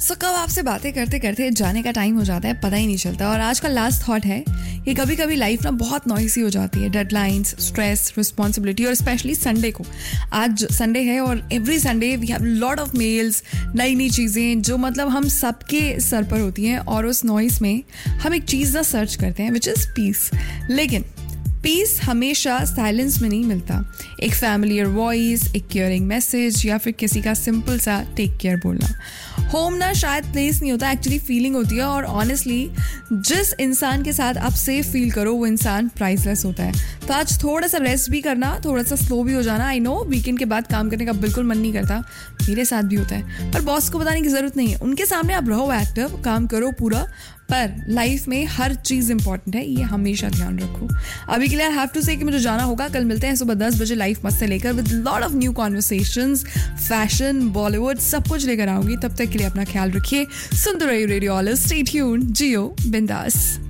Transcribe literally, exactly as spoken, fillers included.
सो so, कब आपसे बातें करते करते जाने का टाइम हो जाता है पता ही नहीं चलता। और आज का लास्ट थॉट है कि कभी कभी लाइफ ना बहुत नॉइसी हो जाती है, डेडलाइंस, स्ट्रेस, रिस्पॉन्सिबिलिटी, और स्पेशली संडे को। आज संडे है और every Sunday we have lot of males, नई नई चीज़ें जो मतलब हम सबके सर पर होती हैं, और उस नॉइस में हम एक चीज़ ना सर्च करते हैं विच इज़ पीस। लेकिन पीस हमेशा साइलेंस में नहीं मिलता। एक फैमिलियर वॉइस, एक केयरिंग मैसेज, या फिर किसी का सिंपल सा टेक केयर बोलना। होम ना शायद प्लेस नहीं होता, एक्चुअली फीलिंग होती है। और ऑनेस्टली जिस इंसान के साथ आप सेफ फील करो वो इंसान प्राइसलेस होता है। तो आज थोड़ा सा रेस्ट भी करना, थोड़ा सा स्लो भी हो जाना। आई नो वीकेंड के बाद काम करने का बिल्कुल मन नहीं करता, मेरे साथ भी होता है, पर बॉस को बताने की ज़रूरत नहीं है। उनके सामने आप रहो एक्टिव, काम करो पूरा, पर लाइफ में हर चीज़ इंपॉर्टेंट है, ये हमेशा ध्यान रखो। अभी के लिए आई हैव टू से कि मुझे जाना होगा। कल मिलते हैं सुबह दस बजे लाइफ मस्त से लेकर, with lot of new conversations, fashion, Bollywood, सब कुछ लेकर आऊंगी। तब तक के लिए अपना ख्याल रखिए। सुनते रहिए रेडियो ऑल, स्टे ट्यून्ड, जियो बिंदास।